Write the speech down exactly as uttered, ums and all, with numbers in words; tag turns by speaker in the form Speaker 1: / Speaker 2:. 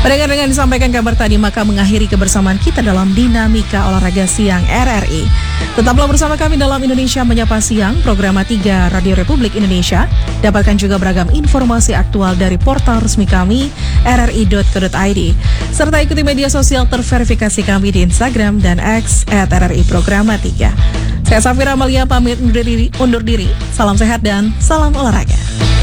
Speaker 1: Pendengar dengan disampaikan kabar tadi, maka mengakhiri kebersamaan kita dalam Dinamika Olahraga Siang R R I. Tetaplah bersama kami dalam Indonesia Menyapa Siang, program tiga Radio Republik Indonesia. Dapatkan juga beragam informasi aktual dari portal resmi kami, r r i dot co dot i d. Serta ikuti media sosial terverifikasi kami di Instagram dan X at R R I Programa tiga. Saya Safira Amalia pamit undur diri, undur diri. Salam sehat dan salam olahraga.